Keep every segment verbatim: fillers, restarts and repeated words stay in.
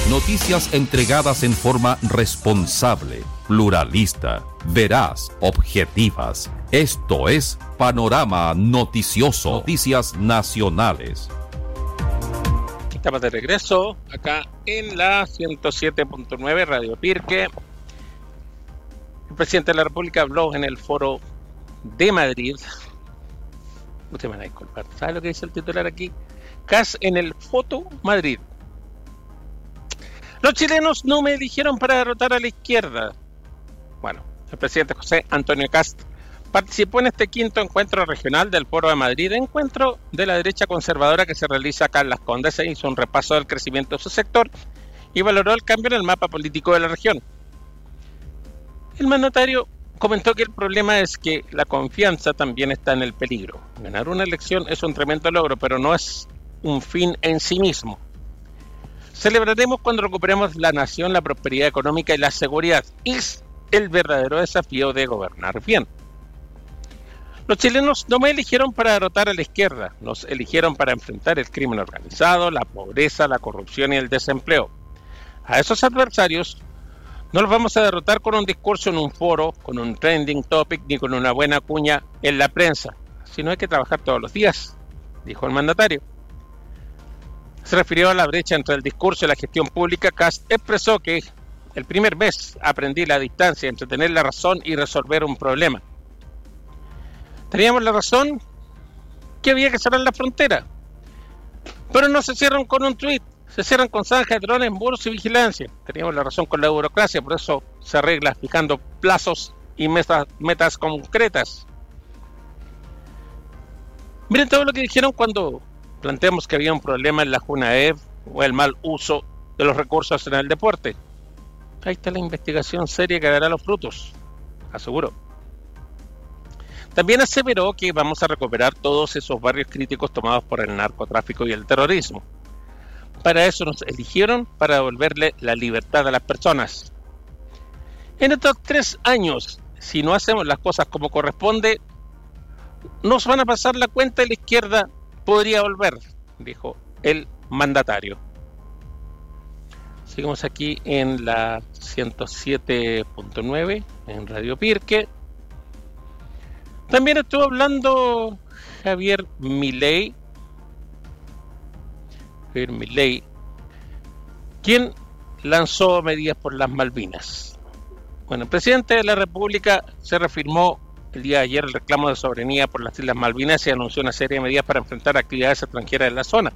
Noticias entregadas en forma responsable, pluralista, veraz, objetivas. Esto es Panorama Noticioso. Noticias nacionales. Estamos de regreso acá en la ciento siete punto nueve Radio Pirque. El presidente de la República habló en el foro de Madrid. Usted me va a disculpar. ¿Sabe lo que dice el titular aquí? Kast en el Foto Madrid. Los chilenos no me eligieron para derrotar a la izquierda. Bueno, el presidente José Antonio Kast participó en este quinto encuentro regional del Foro de Madrid, encuentro de la derecha conservadora que se realiza acá en Las Condes. Se hizo un repaso del crecimiento de su sector y valoró el cambio en el mapa político de la región. El mandatario comentó que el problema es que la confianza también está en el peligro. Ganar una elección es un tremendo logro, pero no es un fin en sí mismo. Celebraremos cuando recuperemos la nación, la prosperidad económica y la seguridad. Es el verdadero desafío de gobernar bien. Los chilenos no me eligieron para derrotar a la izquierda, nos eligieron para enfrentar el crimen organizado, la pobreza, la corrupción y el desempleo. A esos adversarios no los vamos a derrotar con un discurso en un foro, con un trending topic, ni con una buena cuña en la prensa, sino hay que trabajar todos los días, dijo el mandatario. Se refirió a la brecha entre el discurso y la gestión pública. Kast expresó que el primer mes aprendí la distancia entre tener la razón y resolver un problema. Teníamos la razón que había que cerrar la frontera, pero no se cierran con un tuit, se cierran con zanjas, drones, muros y vigilancia. Teníamos la razón con la burocracia, por eso se arregla fijando plazos y metas, metas concretas. Miren todo lo que dijeron cuando planteamos que había un problema en la Junaev o el mal uso de los recursos en el deporte. Ahí está la investigación seria que dará los frutos, aseguró. También aseveró que vamos a recuperar todos esos barrios críticos tomados por el narcotráfico y el terrorismo. Para eso nos eligieron, para devolverle la libertad a las personas. En estos tres años, si no hacemos las cosas como corresponde, nos van a pasar la cuenta y la izquierda podría volver, dijo el mandatario. Seguimos aquí en la ciento siete punto nueve en Radio Pirque. También estuvo hablando Javier Milei, Javier Milei, quien lanzó medidas por las Malvinas. Bueno, el presidente de la República se reafirmó el día de ayer el reclamo de soberanía por las Islas Malvinas y anunció una serie de medidas para enfrentar actividades extranjeras en la zona.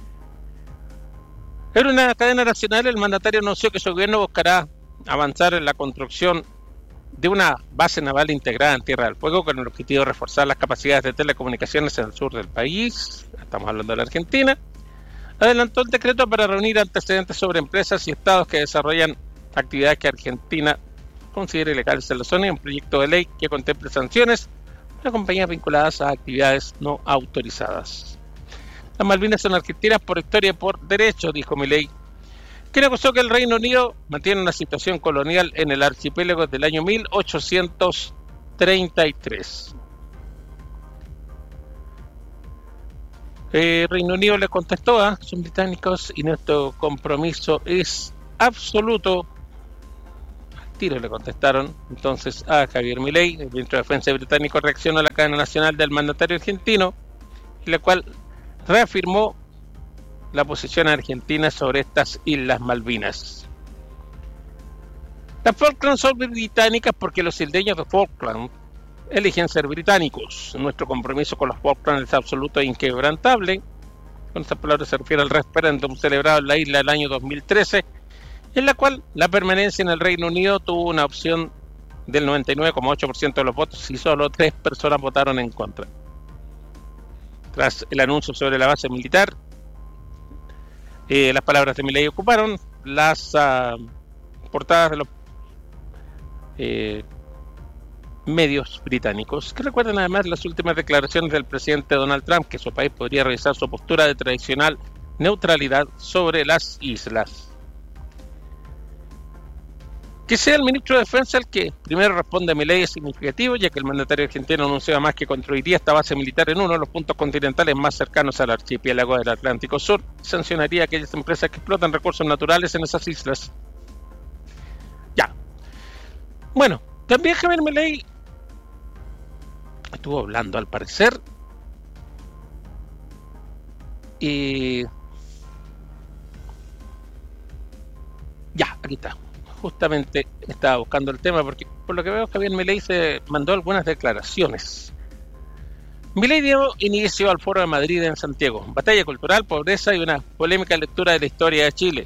En una cadena nacional, el mandatario anunció que su gobierno buscará avanzar en la construcción de una base naval integrada en Tierra del Fuego con el objetivo de reforzar las capacidades de telecomunicaciones en el sur del país. Estamos hablando de la Argentina. Adelantó el decreto para reunir antecedentes sobre empresas y estados que desarrollan actividades que Argentina considere ilegales en la zona y un proyecto de ley que contemple sanciones a compañías vinculadas a actividades no autorizadas. Las Malvinas son argentinas por historia y por derecho, dijo Milei, quien acusó que el Reino Unido mantiene una situación colonial en el archipiélago desde el año mil ochocientos treinta y tres. El Reino Unido le contestó a ¿eh? son británicos y nuestro compromiso es absoluto. Tiro le contestaron entonces a Javier Milei. El ministro de Defensa británico reaccionó a la cadena nacional del mandatario argentino, en la cual reafirmó la posición argentina sobre estas Islas Malvinas. Las Falklands son británicas porque los isleños de Falkland eligen ser británicos. Nuestro compromiso con los Falklands es absoluto e inquebrantable. Con estas palabras se refiere al referéndum celebrado en la isla el año dos mil trece, en la cual la permanencia en el Reino Unido tuvo una opción del noventa y nueve coma ocho por ciento de los votos y solo tres personas votaron en contra. Tras el anuncio sobre la base militar, eh, las palabras de Milei ocuparon las uh, portadas de los eh, medios británicos, que recuerdan además las últimas declaraciones del presidente Donald Trump, que su país podría revisar su postura de tradicional neutralidad sobre las islas. Que sea el ministro de Defensa el que primero responde a Milei es significativo, ya que el mandatario argentino anunció además que construiría esta base militar en uno de los puntos continentales más cercanos al archipiélago del Atlántico Sur. Sancionaría a aquellas empresas que explotan recursos naturales en esas islas. Ya. Bueno, también Javier Milei estuvo hablando al parecer y... Ya, aquí está. Justamente estaba buscando el tema porque por lo que veo Javier Milei se mandó algunas declaraciones. Milei dio inicio al Foro de Madrid en Santiago. Batalla cultural, pobreza y una polémica lectura de la historia de Chile.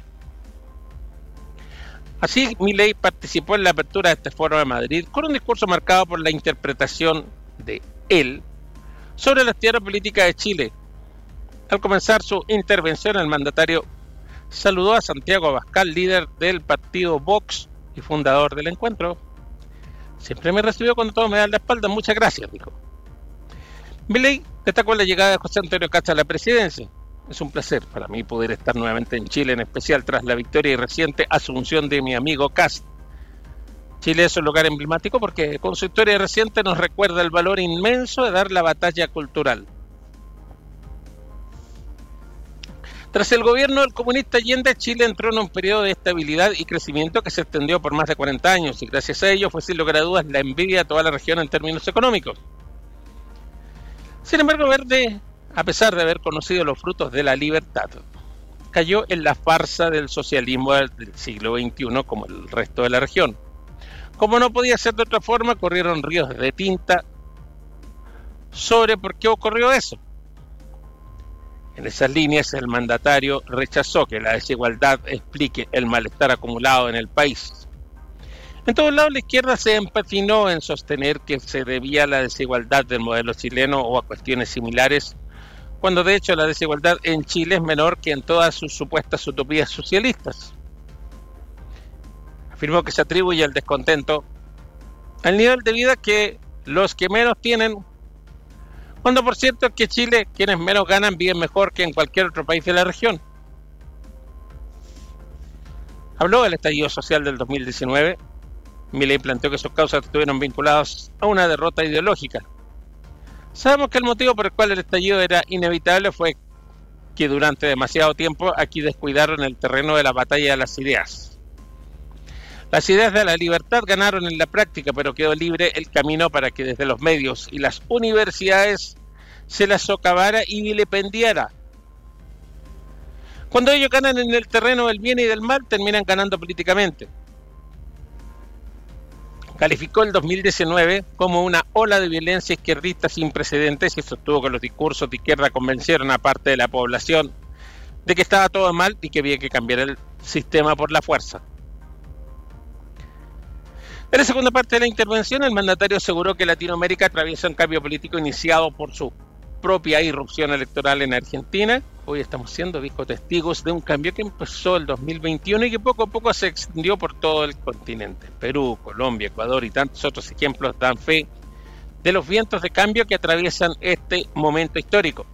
Así, Milei participó en la apertura de este Foro de Madrid con un discurso marcado por la interpretación de él sobre la actividad política de Chile. Al comenzar su intervención, el mandatario saludó a Santiago Abascal, líder del partido Vox y fundador del encuentro. Siempre me recibió cuando todos me dan la espalda, muchas gracias, dijo. Milei destacó la llegada de José Antonio Kast a la presidencia. Es un placer para mí poder estar nuevamente en Chile, en especial tras la victoria y reciente asunción de mi amigo Kast. Chile es un lugar emblemático porque con su historia reciente nos recuerda el valor inmenso de dar la batalla cultural. Tras el gobierno del comunista Allende, Chile entró en un periodo de estabilidad y crecimiento que se extendió por más de cuarenta años y gracias a ello fue sin lugar a dudas la envidia de toda la región en términos económicos. Sin embargo, Verde, a pesar de haber conocido los frutos de la libertad, cayó en la farsa del socialismo del siglo veintiuno como el resto de la región. Como no podía ser de otra forma, corrieron ríos de tinta sobre por qué ocurrió eso. En esas líneas, el mandatario rechazó que la desigualdad explique el malestar acumulado en el país. En todos lados, la izquierda se empecinó en sostener que se debía a la desigualdad del modelo chileno o a cuestiones similares, cuando de hecho la desigualdad en Chile es menor que en todas sus supuestas utopías socialistas. Afirmó que se atribuye el descontento al nivel de vida que los que menos tienen, cuando por cierto es que Chile, quienes menos ganan, viven mejor que en cualquier otro país de la región. Habló del estallido social del dos mil diecinueve. Milei planteó que sus causas estuvieron vinculadas a una derrota ideológica. Sabemos que el motivo por el cual el estallido era inevitable fue que durante demasiado tiempo aquí descuidaron el terreno de la batalla de las ideas. Las ideas de la libertad ganaron en la práctica, pero quedó libre el camino para que desde los medios y las universidades se las socavara y vilipendiara. Cuando ellos ganan en el terreno del bien y del mal, terminan ganando políticamente. Calificó el dos mil diecinueve como una ola de violencia izquierdista sin precedentes y sostuvo que los discursos de izquierda convencieron a parte de la población de que estaba todo mal y que había que cambiar el sistema por la fuerza. En la segunda parte de la intervención, el mandatario aseguró que Latinoamérica atraviesa un cambio político iniciado por su propia irrupción electoral en Argentina. Hoy estamos siendo viejos testigos de un cambio que empezó el dos mil veintiuno y que poco a poco se extendió por todo el continente. Perú, Colombia, Ecuador y tantos otros ejemplos dan fe de los vientos de cambio que atraviesan este momento histórico.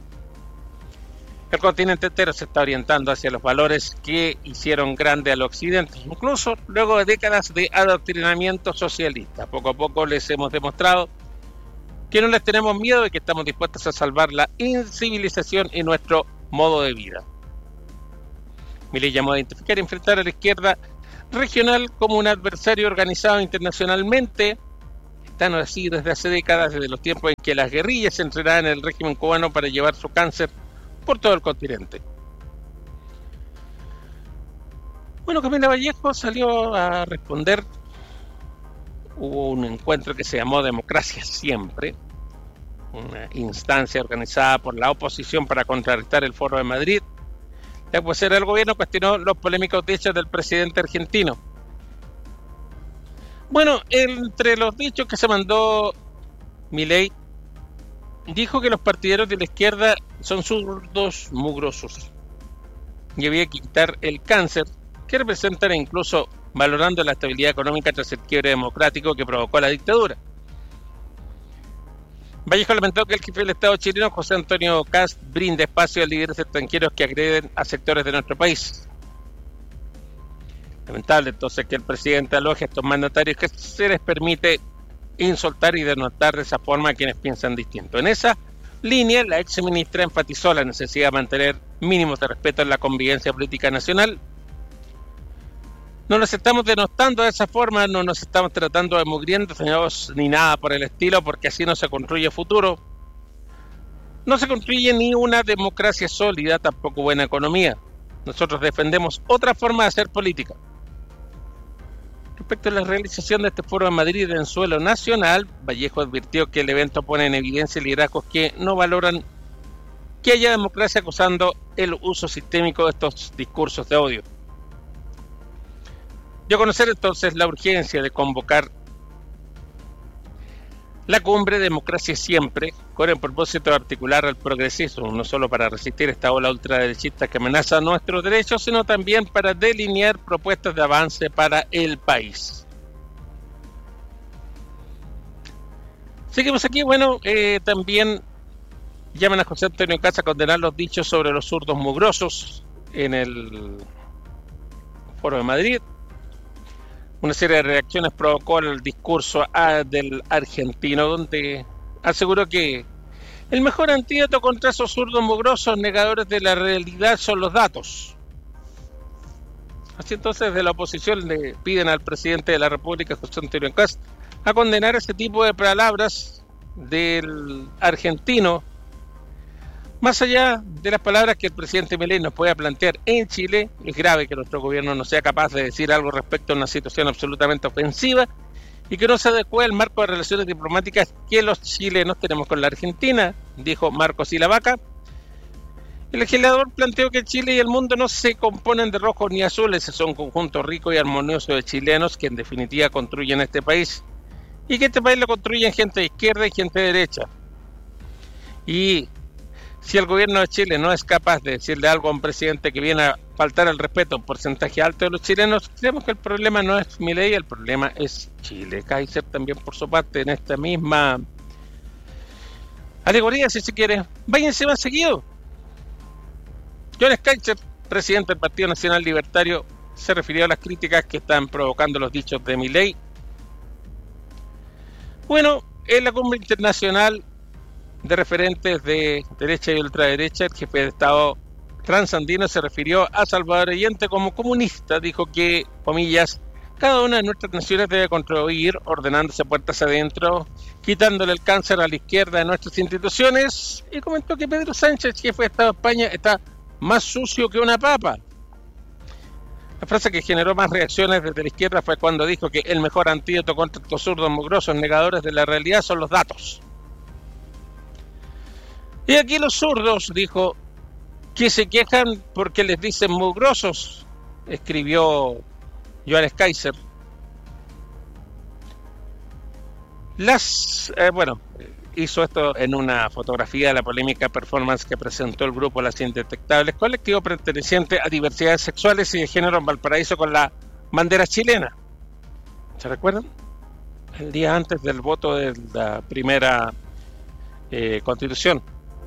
El continente entero se está orientando hacia los valores que hicieron grande al occidente, incluso luego de décadas de adoctrinamiento socialista. Poco a poco les hemos demostrado que no les tenemos miedo y que estamos dispuestos a salvar la incivilización y nuestro modo de vida. Milei llamó a identificar y enfrentar a la izquierda regional como un adversario organizado internacionalmente. Están así desde hace décadas, desde los tiempos en que las guerrillas se entrenaban en el régimen cubano para llevar su cáncer por todo el continente. Bueno, Camila Vallejo salió a responder. Hubo un encuentro que se llamó Democracia Siempre, una instancia organizada por la oposición para contrarrestar el Foro de Madrid. La vocera del gobierno cuestionó los polémicos dichos del presidente argentino. Bueno, entre los dichos que se mandó Milei, dijo que los partidarios de la izquierda son zurdos mugrosos y había que quitar el cáncer que representan, e incluso valorando la estabilidad económica tras el quiebre democrático que provocó la dictadura. Vallejo lamentó que el jefe del Estado chileno, José Antonio Kast, brinde espacio a líderes extranjeros que agreden a sectores de nuestro país. Lamentable entonces que el presidente aloje a estos mandatarios que se les permite insultar y denotar de esa forma a quienes piensan distinto. En esa línea, la ex ministra enfatizó la necesidad de mantener mínimos de respeto en la convivencia política nacional. No nos estamos denostando de esa forma, no nos estamos tratando de mugrientos ni nada por el estilo, porque así no se construye futuro. No se construye ni una democracia sólida, tampoco buena economía. Nosotros defendemos otra forma de hacer política. Respecto a la realización de este foro en Madrid en suelo nacional, Vallejo advirtió que el evento pone en evidencia liderazgos que no valoran que haya democracia, acusando el uso sistémico de estos discursos de odio. Dio a conocer entonces la urgencia de convocar la cumbre Democracia Siempre, con el propósito de articular al progresismo, no solo para resistir esta ola ultraderechista que amenaza nuestros derechos, sino también para delinear propuestas de avance para el país. Seguimos aquí, bueno, eh, también llaman a José Antonio Cast a condenar los dichos sobre los zurdos mugrosos en el Foro de Madrid. Una serie de reacciones provocó el discurso a, del argentino, donde aseguró que el mejor antídoto contra esos zurdos mugrosos negadores de la realidad son los datos. Así entonces, de la oposición le piden al presidente de la República, José Antonio Cast, a condenar ese tipo de palabras del argentino. Más allá de las palabras que el presidente Milei nos pueda plantear en Chile, es grave que nuestro gobierno no sea capaz de decir algo respecto a una situación absolutamente ofensiva y que no se adecue al marco de relaciones diplomáticas que los chilenos tenemos con la Argentina, dijo Marcos Ilavaca. El legislador planteó que Chile y el mundo no se componen de rojos ni azules, es un conjunto rico y armonioso de chilenos que en definitiva construyen este país, y que este país lo construyen gente de izquierda y gente de derecha. Y si el gobierno de Chile no es capaz de decirle algo a un presidente que viene a faltar el respeto a un porcentaje alto de los chilenos, creemos que el problema no es Milei, el problema es Chile. Kaiser también, por su parte, en esta misma alegoría, si se quiere, váyanse más seguido. John Kaiser, presidente del Partido Nacional Libertario, se refirió a las críticas que están provocando los dichos de Milei. Bueno, en la cumbre internacional de referentes de derecha y ultraderecha, el jefe de Estado transandino se refirió a Salvador Allende como comunista. Dijo que, comillas, cada una de nuestras naciones debe contribuir ordenándose puertas adentro, quitándole el cáncer a la izquierda de nuestras instituciones, y comentó que Pedro Sánchez, jefe de Estado de España, está más sucio que una papa. La frase que generó más reacciones desde la izquierda fue cuando dijo que el mejor antídoto contra estos zurdos mugrosos negadores de la realidad son los datos. Y aquí los zurdos, dijo, que se quejan porque les dicen mugrosos, escribió Johannes Kaiser. Las, eh, bueno, hizo esto en una fotografía de la polémica performance que presentó el grupo Las Indetectables, colectivo perteneciente a diversidades sexuales y de género en Valparaíso, con la bandera chilena. ¿Se recuerdan? El día antes del voto de la primera eh, constitución.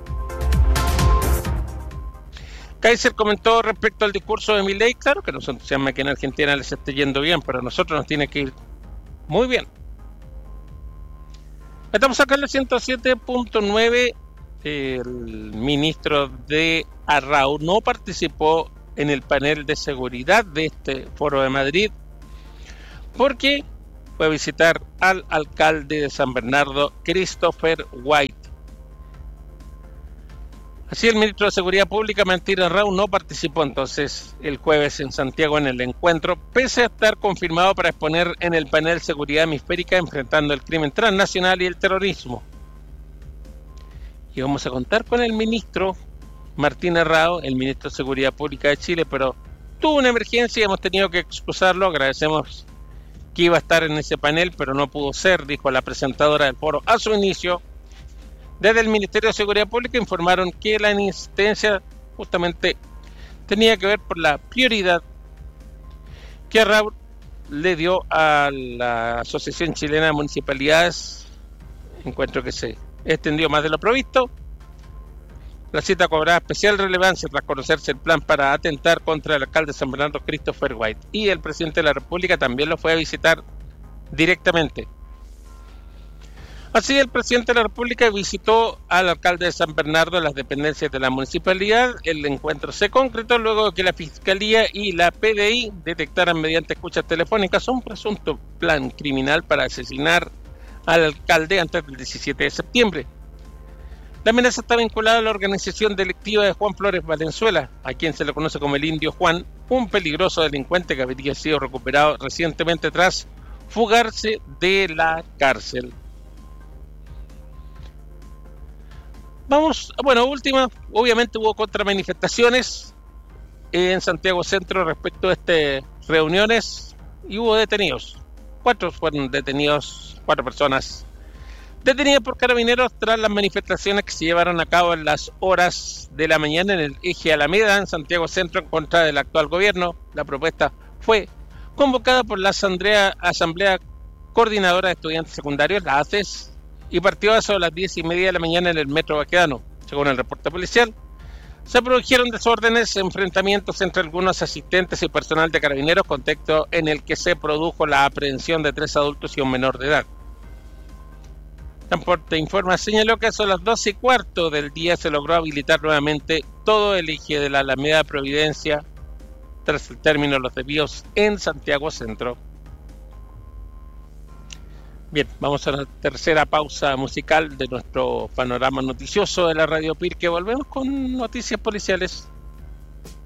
Kaiser comentó respecto al discurso de Milei: claro que nos entusiasma que en Argentina les esté yendo bien, pero a nosotros nos tiene que ir muy bien. Estamos acá en la ciento siete punto nueve. El ministro de Arrau no participó en el panel de seguridad de este Foro de Madrid porque fue a visitar al alcalde de San Bernardo, Christopher White. Así, el ministro de Seguridad Pública, Martín Arrau, no participó entonces el jueves en Santiago en el encuentro, pese a estar confirmado para exponer en el panel Seguridad Hemisférica enfrentando el crimen transnacional y el terrorismo. Y vamos a contar con el ministro Martín Arrau, el ministro de Seguridad Pública de Chile, pero tuvo una emergencia y hemos tenido que excusarlo. Agradecemos que iba a estar en ese panel, pero no pudo ser, dijo la presentadora del foro a su inicio. Desde el Ministerio de Seguridad Pública informaron que la insistencia justamente tenía que ver por la prioridad que Arrau le dio a la Asociación Chilena de Municipalidades, encuentro que se extendió más de lo previsto, La cita cobraba especial relevancia tras conocerse el plan para atentar contra el alcalde de San Bernardo, Christopher White, y el presidente de la República también lo fue a visitar directamente. Así, el presidente de la República visitó al alcalde de San Bernardo en las dependencias de la municipalidad. El encuentro se concretó luego de que la Fiscalía y la P D I detectaran mediante escuchas telefónicas un presunto plan criminal para asesinar al alcalde antes del diecisiete de septiembre. La amenaza está vinculada a la organización delictiva de Juan Flores Valenzuela, a quien se le conoce como el Indio Juan, un peligroso delincuente que habría sido recuperado recientemente tras fugarse de la cárcel. Vamos, bueno, última, obviamente hubo contramanifestaciones en Santiago Centro respecto a estas reuniones y hubo detenidos. Cuatro fueron detenidos, cuatro personas detenidas por carabineros tras las manifestaciones que se llevaron a cabo en las horas de la mañana en el eje Alameda, en Santiago Centro, en contra del actual gobierno. La propuesta fue convocada por la Asamblea, Asamblea Coordinadora de Estudiantes Secundarios, la A C E S, y partió a eso a las diez y media de la mañana en el metro Baquedano. Según el reporte policial, se produjeron desórdenes, enfrentamientos entre algunos asistentes y personal de carabineros, contexto en el que se produjo la aprehensión de tres adultos y un menor de edad. Transporte Informa señaló que a las doce y cuarto del día se logró habilitar nuevamente todo el eje de la Alameda Providencia tras el término de los desvíos en Santiago Centro. Bien, vamos a la tercera pausa musical de nuestro panorama noticioso de la Radio Pirque. Volvemos con noticias policiales.